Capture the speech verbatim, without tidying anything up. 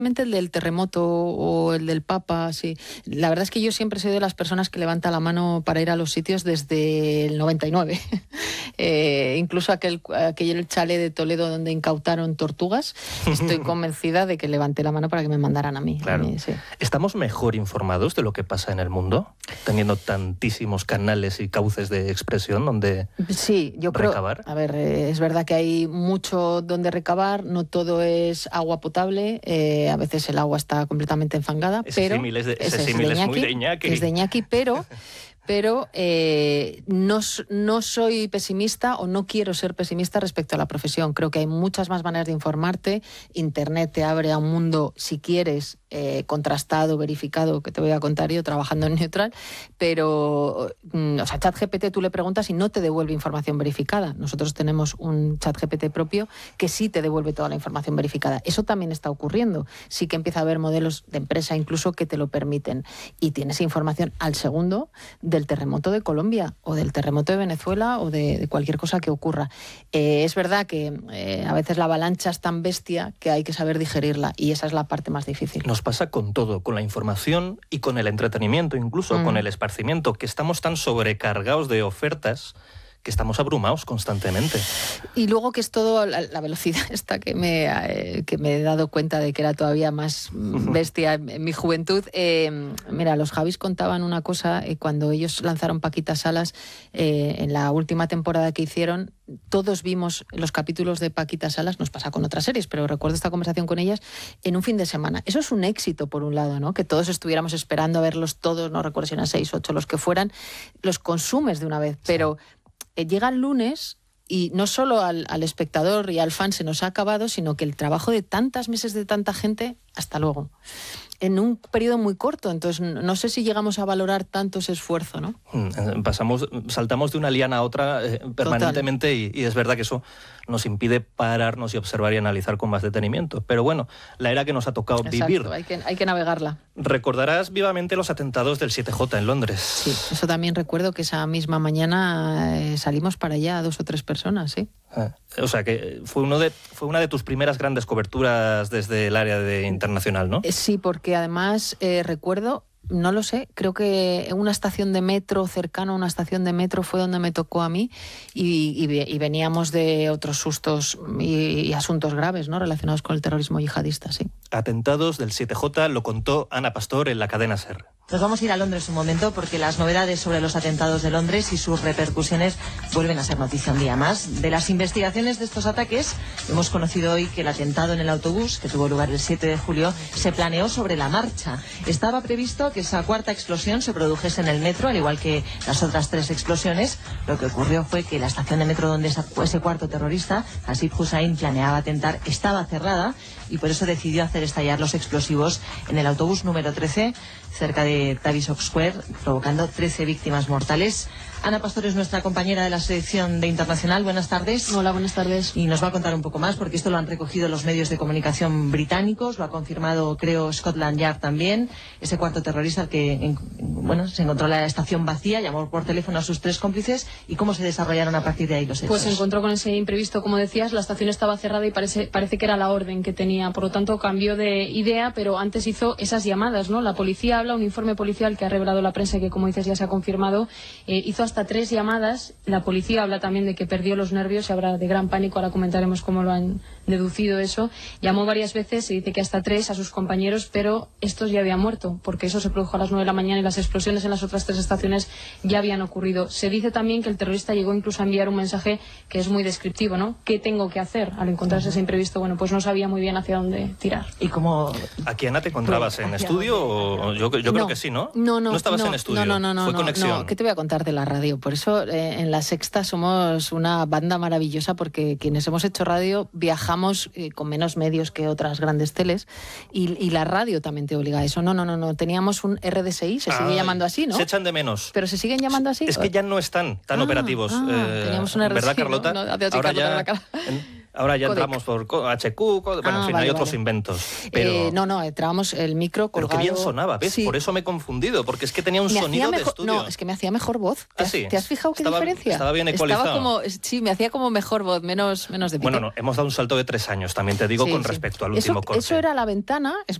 el del terremoto o el del Papa, sí. La verdad es que yo siempre soy de las personas que levanta la mano para ir a los sitios desde el noventa y nueve. eh, incluso aquel, aquel chalet de Toledo donde incautaron tortugas, estoy convencida de que levanté la mano para que me mandaran a mí. Claro. A mí, sí. ¿Estamos mejor informados de lo que pasa en el mundo? Teniendo tantísimos canales y cauces de expresión donde sí, yo recabar. Creo, a ver, eh, es verdad que hay mucho donde recabar, no todo es agua potable, eh, a veces el agua está completamente enfangada, ese pero símil es, de, ese ese símil es, es muy de Iñaki. Es de Iñaki, pero... Pero eh, no, no soy pesimista o no quiero ser pesimista respecto a la profesión. Creo que hay muchas más maneras de informarte. Internet te abre a un mundo, si quieres, eh, contrastado, verificado, que te voy a contar yo trabajando en Neutral. Pero, mm, o sea, ChatGPT tú le preguntas y no te devuelve información verificada. Nosotros tenemos un ChatGPT propio que sí te devuelve toda la información verificada. Eso también está ocurriendo. Sí que empieza a haber modelos de empresa incluso que te lo permiten. Y tienes información al segundo del terremoto de Colombia o del terremoto de Venezuela o de, de cualquier cosa que ocurra. Eh, es verdad que eh, a veces la avalancha es tan bestia que hay que saber digerirla y esa es la parte más difícil. Nos pasa con todo, con la información y con el entretenimiento, incluso mm. con el esparcimiento, que estamos tan sobrecargados de ofertas que estamos abrumados constantemente. Y luego que es todo la, la velocidad esta que me, eh, que me he dado cuenta de que era todavía más bestia en, en mi juventud. Eh, mira, los Javis contaban una cosa, eh, cuando ellos lanzaron Paquita Salas, eh, en la última temporada que hicieron, todos vimos los capítulos de Paquita Salas, nos pasa con otras series, pero recuerdo esta conversación con ellas, en un fin de semana. Eso es un éxito, por un lado, ¿no? Que todos estuviéramos esperando a verlos todos, no recuerdo si eran seis, ocho, los que fueran, los consumes de una vez, pero... Sí. Llega el lunes y no solo al, al espectador y al fan se nos ha acabado, sino que el trabajo de tantas meses de tanta gente, hasta luego, en un periodo muy corto. Entonces, no sé si llegamos a valorar tanto ese esfuerzo, ¿no? Pasamos, saltamos de una liana a otra eh, permanentemente y, y es verdad que eso nos impide pararnos y observar y analizar con más detenimiento. Pero bueno, la era que nos ha tocado Exacto, vivir. Hay que, hay que navegarla. Recordarás vivamente los atentados del siete jota en Londres. Sí, eso también recuerdo que esa misma mañana eh, salimos para allá dos o tres personas, ¿sí? Ah, o sea que fue, uno de, fue una de tus primeras grandes coberturas desde el área de internacional, ¿no? Sí, porque además eh, recuerdo, no lo sé, creo que en una estación de metro, cercano a una estación de metro, fue donde me tocó a mí y, y, y veníamos de otros sustos y, y asuntos graves, ¿no?, relacionados con el terrorismo yihadista, sí. Atentados del siete jota, lo contó Ana Pastor en la cadena SER. Nos vamos a ir a Londres un momento porque las novedades sobre los atentados de Londres y sus repercusiones vuelven a ser noticia un día más. De las investigaciones de estos ataques, hemos conocido hoy que el atentado en el autobús, que tuvo lugar el siete de julio, se planeó sobre la marcha. Estaba previsto que esa cuarta explosión se produjese en el metro, al igual que las otras tres explosiones. Lo que ocurrió fue que la estación de metro donde ese cuarto terrorista, Hasib Hussain, planeaba atentar, estaba cerrada y por eso decidió hacer estallar los explosivos en el autobús número trece, cerca de Tavistock Square, provocando trece víctimas mortales. Ana Pastor es nuestra compañera de la sección de Internacional. Buenas tardes. Hola, buenas tardes. Y nos va a contar un poco más, porque esto lo han recogido los medios de comunicación británicos, lo ha confirmado, creo, Scotland Yard también. Ese cuarto terrorista que, en, bueno, se encontró la estación vacía, llamó por teléfono a sus tres cómplices. ¿Y cómo se desarrollaron a partir de ahí los hechos? Pues se encontró con ese imprevisto, como decías, la estación estaba cerrada y parece, parece que era la orden que tenía. Por lo tanto, cambió de idea, pero antes hizo esas llamadas, ¿no? La policía habla, un informe policial que ha revelado la prensa y que, como dices, ya se ha confirmado, eh, hizo hasta tres llamadas. La policía habla también de que perdió los nervios y habla de gran pánico. Ahora comentaremos cómo lo han deducido eso. Llamó varias veces, se dice que hasta tres a sus compañeros, pero estos ya habían muerto, porque eso se produjo a las nueve de la mañana y las explosiones en las otras tres estaciones ya habían ocurrido. Se dice también que el terrorista llegó incluso a enviar un mensaje que es muy descriptivo, ¿no? ¿Qué tengo que hacer al encontrarse ese imprevisto? Bueno, pues no sabía muy bien hacia dónde tirar. ¿Y cómo? ¿Aquí, Ana, te encontrabas en estudio? O yo yo no, creo que sí, ¿no? No, no. ¿No estabas no, en estudio? No, no, no. Fue no, conexión. No, ¿qué te voy a contar de la radio? Por eso eh, en La Sexta somos una banda maravillosa, porque quienes hemos hecho radio viajamos eh, con menos medios que otras grandes teles y, y la radio también te obliga a eso. No, no, no, no. Teníamos un R D S I, se Ay, sigue llamando así, ¿no? Se echan de menos. ¿Pero se siguen llamando así? Es que ya no están tan ah, operativos. Ah, eh, teníamos un R D S I, ¿verdad, Carlota? ¿no? No, Ahora ya... En... Ahora ya Codec. entramos por H Q, bueno, Ah, en fin, vale, hay otros vale. inventos. Pero, Eh, no, no, entrábamos el micro pero colgado. qué bien sonaba, ¿ves? Sí. Por eso me he confundido, porque es que tenía un Me hacía sonido de mejor- estudio. No, es que me hacía mejor voz. ¿Te, ¿Ah, has, sí? ¿te has fijado qué Estaba- diferencia? estaba bien ecualizado. Estaba como, sí, me hacía como mejor voz, menos, menos de pique. Bueno, no, hemos dado un salto de tres años, también te digo, Sí, con sí. respecto al Eso- último corte. Eso era la ventana, es